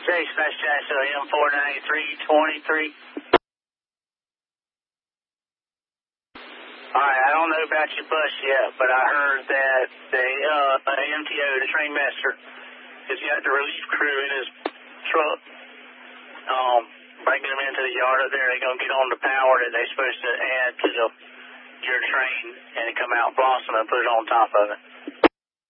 Jason, that's Jackson, M49323. Alright, I don't know about your bus yet, but I heard that the MTO, the train master, has got the relief crew in his truck, bringing them into the yard up there. They're going to get on the power that they're supposed to add to your train and come out blossom and put it on top of it.